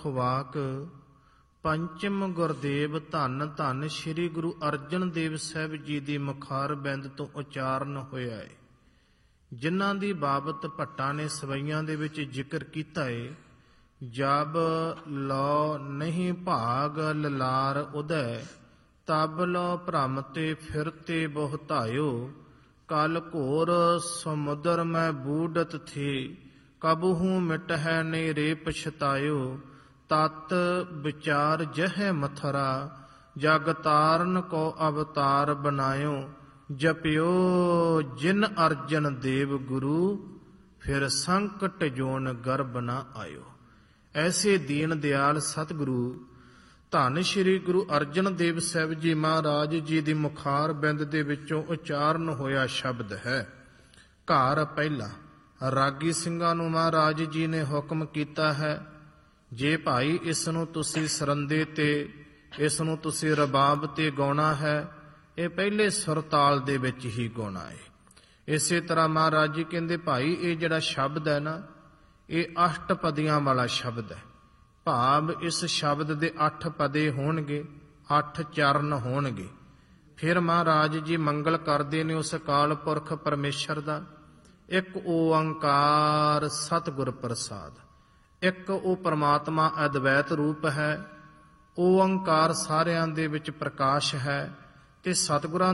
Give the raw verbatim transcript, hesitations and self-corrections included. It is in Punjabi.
ਵਾਕ ਪੰਚਮ ਗੁਰਦੇਵ ਧੰਨ ਧੰਨ ਸ੍ਰੀ ਗੁਰੂ ਅਰਜਨ ਦੇਵ ਸਾਹਿਬ ਜੀ ਦੀ ਮੁਖਾਰ ਬਿੰਦ ਤੋਂ ਉਚਾਰਨ ਹੋਇਆ ਹੈ, ਜਿਨ੍ਹਾਂ ਦੀ ਬਾਬਤ ਭੱਟਾਂ ਨੇ ਸਵਈਆਂ ਦੇ ਵਿੱਚ ਜ਼ਿਕਰ ਕੀਤਾ ਹੈ। ਜਬ ਲੋ ਨਹੀਂ ਭਾਗ ਲਲਾਰ ਉਦੈ, ਤਬ ਲੋ ਭ੍ਰਮ ਤੇ ਫਿਰਤੇ ਬਹੁਤਾਇਓ। ਕਲ ਘੋਰ ਸਮੁਦਰ ਮੈਂ ਬੂਡਤ ਥੇ, ਕਬਹੂ ਮਿਟਹਿ ਨਹੀਂ ਰੇ ਪਛਤਾਇਓ। ਤਤ ਵਿਚਾਰ ਜਹ ਮਥਰਾ, ਜਗ ਤਾਰਨ ਕੋ ਅਵਤਾਰ ਬਨਾਇਓ। ਜਪਿਓ ਜਿਨ ਅਰਜਨ ਦੇਵ ਗੁਰੂ, ਫਿਰ ਸੰਕਟ ਜੋਨ ਗਰਭ ਨਾ ਆਇਓ। ਐਸੇ ਦੀਨ ਦਿਆਲ ਸਤਿਗੁਰੂ ਧੰਨ ਸ਼੍ਰੀ ਗੁਰੂ ਅਰਜਨ ਦੇਵ ਸਾਹਿਬ ਜੀ ਮਹਾਰਾਜ ਜੀ ਦੀ ਮੁਖਾਰ ਬਿੰਦ ਦੇ ਵਿੱਚੋਂ ਉਚਾਰਨ ਹੋਇਆ ਸ਼ਬਦ ਹੈ। ਘਰ ਪਹਿਲਾ ਰਾਗੀ ਸਿੰਘਾਂ ਨੂੰ ਮਹਾਰਾਜ ਜੀ ਨੇ ਹੁਕਮ ਕੀਤਾ ਹੈ, ਜੇ ਭਾਈ ਇਸ ਨੂੰ ਤੁਸੀਂ ਸਰੰਦੇ ਤੇ, ਇਸ ਨੂੰ ਤੁਸੀਂ ਰਬਾਬ ਤੇ ਗਾਉਣਾ ਹੈ, ਇਹ ਪਹਿਲੇ ਸੁਰਤਾਲ ਦੇ ਵਿੱਚ ਹੀ ਗਾਉਣਾ ਹੈ। ਇਸੇ ਤਰ੍ਹਾਂ ਮਹਾਰਾਜ ਜੀ ਕਹਿੰਦੇ ਭਾਈ ਇਹ ਜਿਹੜਾ ਸ਼ਬਦ ਹੈ ਨਾ, ਇਹ ਅਸ਼ਟ ਪਦੀਆਂ ਵਾਲਾ ਸ਼ਬਦ ਹੈ। ਭਾਵ ਇਸ ਸ਼ਬਦ ਦੇ ਅੱਠ ਪਦੇ ਹੋਣਗੇ, ਅੱਠ ਚਰਨ ਹੋਣਗੇ। ਫਿਰ ਮਹਾਰਾਜ ਜੀ ਮੰਗਲ ਕਰਦੇ ਨੇ ਉਸ ਅਕਾਲ ਪੁਰਖ ਪਰਮੇਸ਼ਰ ਦਾ। ਇੱਕ ਓੰਕਾਰ ਸਤਿਗੁਰ ਪ੍ਰਸਾਦ, ਇੱਕ ਉਹ ਪਰਮਾਤਮਾ ਅਦਵੈਤ ਰੂਪ ਹੈ। ਓੰਕਾਰ ਸਾਰਿਆਂ ਦੇ ਵਿੱਚ ਪ੍ਰਕਾਸ਼ ਹੈ ਤੇ ਸਤਿਗੁਰਾਂ